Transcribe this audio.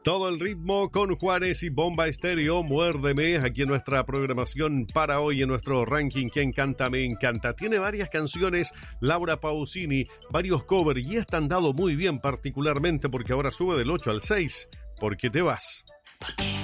Todo el ritmo con Juanes y Bomba Estéreo, Muérdeme, aquí en nuestra programación para hoy, en nuestro ranking ¿Quién canta? Me encanta. Tiene varias canciones, Laura Pausini, varios covers, y esta han dado muy bien particularmente porque ahora sube del 8 al 6. ¿Por qué te vas?